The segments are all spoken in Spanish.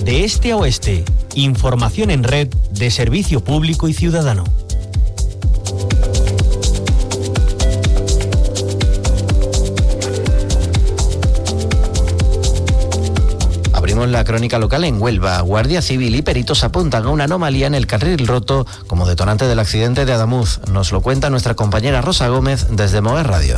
de este a oeste. Información en red de Servicio Público y Ciudadano. Abrimos la crónica local en Huelva. Guardia Civil y peritos apuntan a una anomalía en el carril roto como detonante del accidente de Adamuz. Nos lo cuenta nuestra compañera Rosa Gómez desde Moguer Radio.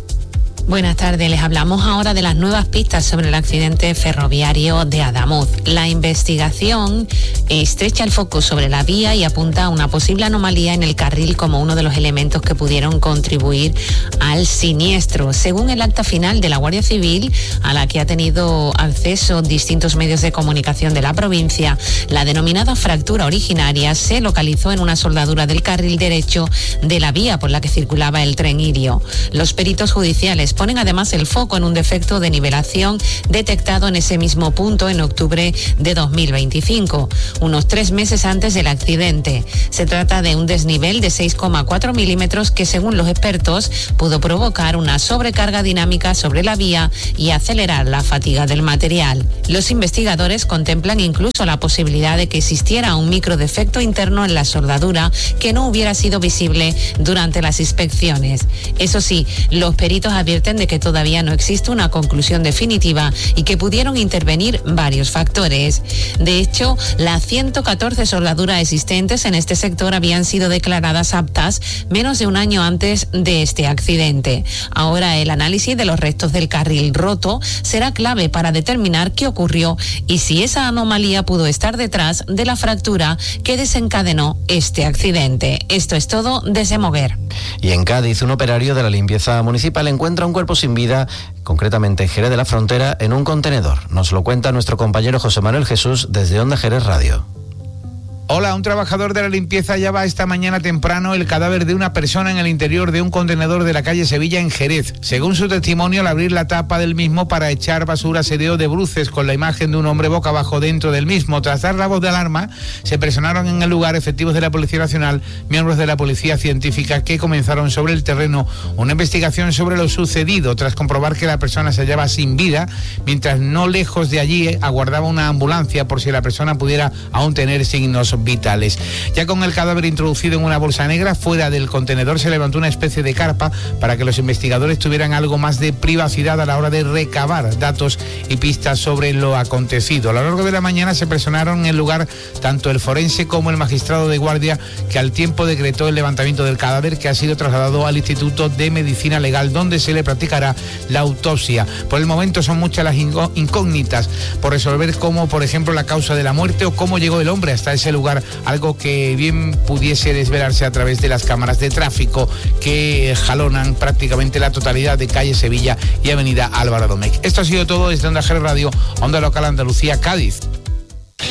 Buenas tardes, les hablamos ahora de las nuevas pistas sobre el accidente ferroviario de Adamuz. La investigación estrecha el foco sobre la vía y apunta a una posible anomalía en el carril como uno de los elementos que pudieron contribuir al siniestro. Según el acta final de la Guardia Civil, a la que ha tenido acceso distintos medios de comunicación de la provincia, la denominada fractura originaria se localizó en una soldadura del carril derecho de la vía por la que circulaba el tren Irio. Los peritos judiciales ponen además el foco en un defecto de nivelación detectado en ese mismo punto en octubre de 2025, unos 3 meses antes del accidente. Se trata de un desnivel de 6,4 milímetros que, según los expertos, pudo provocar una sobrecarga dinámica sobre la vía y acelerar la fatiga del material. Los investigadores contemplan incluso la posibilidad de que existiera un microdefecto interno en la soldadura que no hubiera sido visible durante las inspecciones. Eso sí, los peritos advierten de que todavía no existe una conclusión definitiva y que pudieron intervenir varios factores. De hecho, las 114 soldaduras existentes en este sector habían sido declaradas aptas menos de un año antes de este accidente. Ahora el análisis de los restos del carril roto será clave para determinar qué ocurrió y si esa anomalía pudo estar detrás de la fractura que desencadenó este accidente. Esto es todo desde Moguer. Y en Cádiz, un operario de la limpieza municipal encuentra un cuerpo sin vida, concretamente en Jerez de la Frontera, en un contenedor. Nos lo cuenta nuestro compañero José Manuel Jesús desde Onda Jerez Radio. Hola, un trabajador de la limpieza hallaba esta mañana temprano el cadáver de una persona en el interior de un contenedor de la calle Sevilla en Jerez. Según su testimonio, al abrir la tapa del mismo para echar basura se dio de bruces con la imagen de un hombre boca abajo dentro del mismo. Tras dar la voz de alarma, se personaron en el lugar efectivos de la Policía Nacional, miembros de la Policía Científica, que comenzaron sobre el terreno una investigación sobre lo sucedido, tras comprobar que la persona se hallaba sin vida, mientras no lejos de allí aguardaba una ambulancia por si la persona pudiera aún tener signos vitales. Ya con el cadáver introducido en una bolsa negra, fuera del contenedor se levantó una especie de carpa para que los investigadores tuvieran algo más de privacidad a la hora de recabar datos y pistas sobre lo acontecido. A lo largo de la mañana se personaron en el lugar tanto el forense como el magistrado de guardia, que al tiempo decretó el levantamiento del cadáver, que ha sido trasladado al Instituto de Medicina Legal, donde se le practicará la autopsia. Por el momento son muchas las incógnitas por resolver, como por ejemplo la causa de la muerte o cómo llegó el hombre hasta ese lugar, algo que bien pudiese desvelarse a través de las cámaras de tráfico que jalonan prácticamente la totalidad de calle Sevilla y avenida Álvaro Domecq. Esto ha sido todo desde Onda Jerez Radio, Onda Local Andalucía, Cádiz.